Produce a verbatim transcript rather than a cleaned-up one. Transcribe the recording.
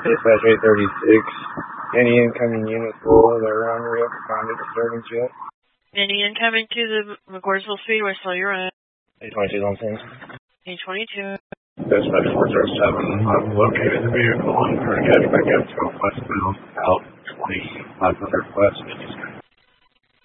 Dispatch eight thirty-six. Any incoming units below the runway responded disturbance yet? Any incoming to the McGuirsville Speedway, so you're in. eight twenty-two on scene. eight twenty-two. Dispatch four zero seven. I've located the vehicle and trying to get back up to westbound out twenty-five hundred west.